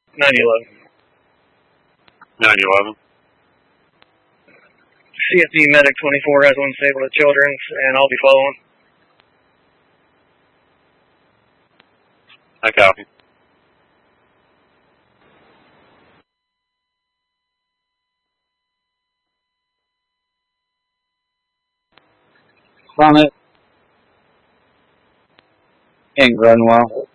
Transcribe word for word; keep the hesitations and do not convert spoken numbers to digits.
ninety eleven. ninety eleven. C F D Medic twenty-four has one stable at Children's, and I'll be following. I copy. Summit. Ink Runwell.